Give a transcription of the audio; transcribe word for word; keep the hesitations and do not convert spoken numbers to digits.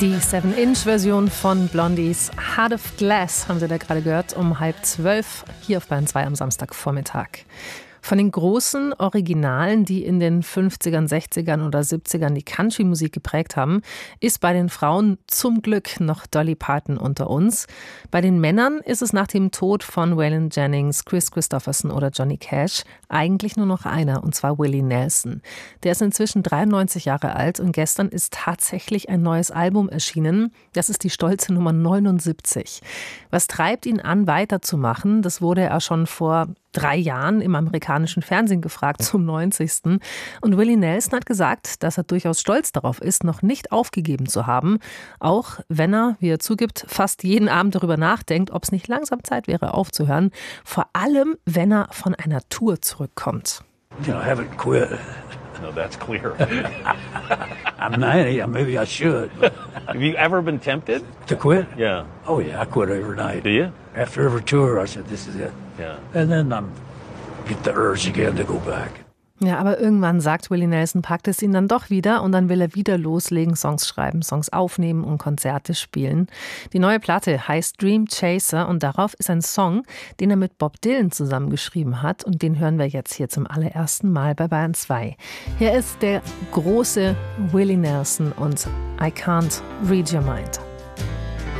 Die seven inch Version von Blondies Heart of Glass haben Sie da gerade gehört, um halb zwölf hier auf Bayern zwei am Samstagvormittag. Von den großen Originalen, die in den fünfzigern, sechzigern oder siebzigern die Country-Musik geprägt haben, ist bei den Frauen zum Glück noch Dolly Parton unter uns. Bei den Männern ist es nach dem Tod von Waylon Jennings, Kris Kristofferson oder Johnny Cash eigentlich nur noch einer, und zwar Willie Nelson. Der ist inzwischen dreiundneunzig Jahre alt und gestern ist tatsächlich ein neues Album erschienen. Das ist die stolze Nummer neunundsiebzig. Was treibt ihn an, weiterzumachen? Das wurde er schon vor drei Jahren im amerikanischen Fernsehen gefragt, zum neunzigsten Und Willie Nelson hat gesagt, dass er durchaus stolz darauf ist, noch nicht aufgegeben zu haben. Auch wenn er, wie er zugibt, fast jeden Abend darüber nachdenkt, ob es nicht langsam Zeit wäre, aufzuhören. Vor allem, wenn er von einer Tour zurückkommt. You know, I haven't quit. No, that's clear. I'm ninety, maybe I should. Have you ever been tempted? To quit? Yeah. Oh yeah, I quit every night. Do you? After every tour, I said, this is it. Yeah. And then I get the urge again to go back. Ja, aber irgendwann, sagt Willie Nelson, packt es ihn dann doch wieder und dann will er wieder loslegen, Songs schreiben, Songs aufnehmen und Konzerte spielen. Die neue Platte heißt Dream Chaser und darauf ist ein Song, den er mit Bob Dylan zusammengeschrieben hat und den hören wir jetzt hier zum allerersten Mal bei Bayern zwei. Hier ist der große Willie Nelson und I Can't Read Your Mind.